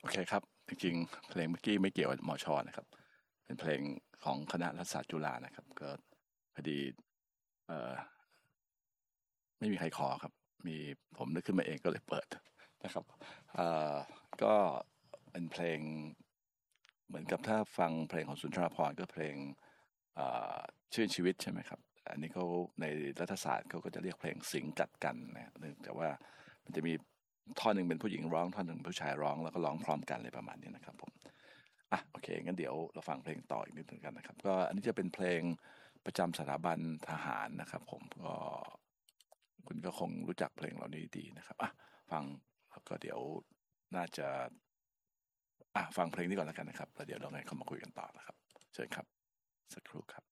โอเคครับจริงๆเพลงเมื่อกี้ไม่เกี่ยวกับมอชอนะครับเป็นเพลงของคณะรัฐศาสตร์จุฬานะครับก็พอดีเอ่อไม่มีใครขอครับมีผมนึกขึ้นมาเองก็เลยเปิดนะครับเอ่อก็เป็นเพลงเหมือนกับถ้าฟังเพลงของสุนทรภรณ์ก็เพลงเอ่อชื่นชีวิตใช่ไหมครับอันนี้เขาในรัฐศาสตร์เขาก็จะเรียกเพลงสิงกัดกันนะเนื่องจากว่ามันจะมีท่อนหนึ่งเป็นผู้หญิงร้องท่อนหนึ่งผู้ชายร้องแล้วก็ร้องพร้อมกันเลยประมาณนี้นะครับผม โอเคงั้นเดี๋ยวเราฟังเพลงต่ออีกนิดนึงกันนะครับก็อันนี้จะเป็นเพลงประจำสถาบันทหารนะครับผมก็คุณก็คงรู้จักเพลงเหล่านี้ดีนะครับฟังแล้วก็เดี๋ยวน่าจะฟังเพลงนี้ก่อนแล้วกันนะครับแล้วเดี๋ยวเราไงเข้ามาคุยกันต่อนะครับเชิญครับสักครู่ครับ